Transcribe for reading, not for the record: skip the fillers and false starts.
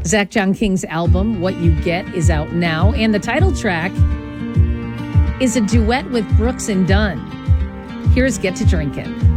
Zach John King's album, What You Get, is out now, and the title track is a duet with Brooks and Dunn. Here's Get to Drinkin'.